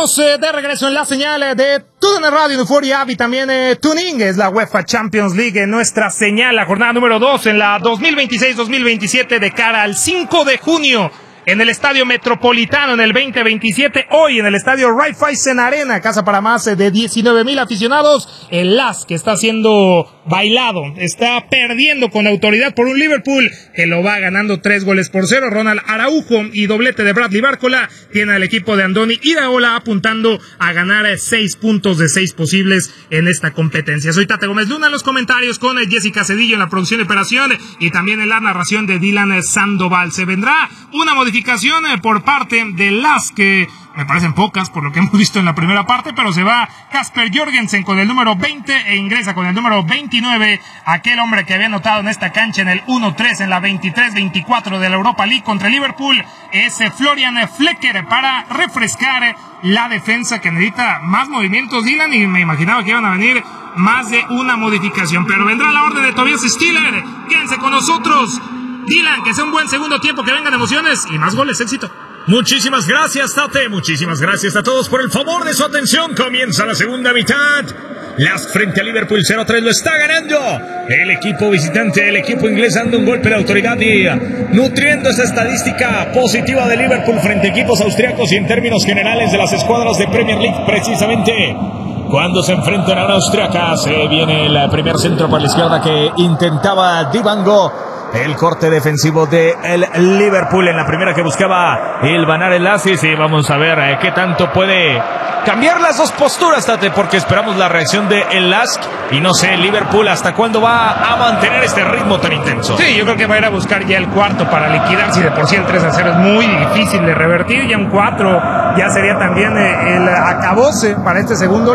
Estamos de regreso en la señal de TUDN Radio, Euphoria App y también Tuning. Es la UEFA Champions League en nuestra señal, la jornada número 2 en la 2026-2027 de cara al 5 de junio. En el Estadio Metropolitano en el 2027, hoy en el Estadio Raiffeisen Arena, casa para más de 19,000 aficionados. El LASK que está siendo bailado, está perdiendo con autoridad por un Liverpool que lo va ganando 3-0. Ronald Araujo y doblete de Bradley Bárcola tiene al equipo de Andoni Iraola apuntando a ganar 6 puntos de 6 posibles en esta competencia. Soy Tate Gómez Luna en los comentarios con Jessica Cedillo en la producción y operación y también en la narración de Dylan Sandoval. Se vendrá una modificación por parte del LASK, que me parecen pocas por lo que hemos visto en la primera parte, pero se va Kasper Jorgensen con el número 20 e ingresa con el número 29, aquel hombre que había anotado en esta cancha en el 1-3 en la 23-24 de la Europa League contra Liverpool. Es Florian Flecker para refrescar la defensa que necesita más movimientos, Dylan, y me imaginaba que iban a venir más de una modificación, pero vendrá la orden de Tobias Stiller. Quédense con nosotros, Dylan, que sea un buen segundo tiempo, que vengan emociones y más goles. Éxito. Muchísimas gracias, Tate. Muchísimas gracias a todos por el favor de su atención. Comienza la segunda mitad. LASK frente a Liverpool 0-3 lo está ganando el equipo visitante, el equipo inglés dando un golpe de autoridad y nutriendo esa estadística positiva de Liverpool frente a equipos austriacos y en términos generales de las escuadras de Premier League. Precisamente cuando se enfrentan a una austriaca, se viene el primer centro por la izquierda que intentaba Dibango. El corte defensivo de el Liverpool en la primera que buscaba el Banar el Asis, y vamos a ver qué tanto puede cambiar las dos posturas, Tate, porque esperamos la reacción de el LASK y no sé, Liverpool hasta cuándo va a mantener este ritmo tan intenso. Sí, yo creo que va a ir a buscar ya el cuarto para liquidar, si de por sí el 3-0 es muy difícil de revertir, ya un 4 ya sería también el acabose para este segundo